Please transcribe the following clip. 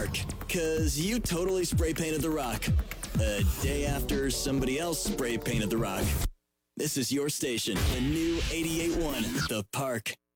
Park. Cause you totally spray painted the rock. A day after somebody else spray painted the rock. This is your station, the new 88.1, The Park.